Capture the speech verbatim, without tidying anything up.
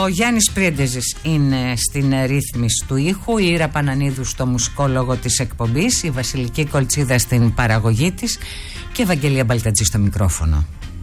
Ο Γιάννης Πρίντεζης είναι στην ρύθμιση του ήχου, η Ήρα Πανανίδου στο μουσικό λόγο της εκπομπής, η Βασιλική Κολτσίδα στην παραγωγή της και η Ευαγγελία Μπαλτατζή στο μικρόφωνο.